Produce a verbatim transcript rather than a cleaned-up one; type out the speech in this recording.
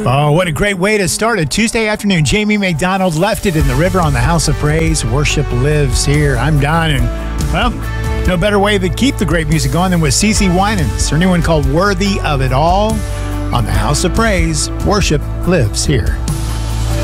Oh, what a great way to start a Tuesday afternoon. Jamie McDonald left it in the river on the House of Praise. Worship lives here. I'm Don, and, well, no better way to keep the great music going than with CeCe Winans. Her new one called Worthy of It All on the House of Praise. Worship lives here.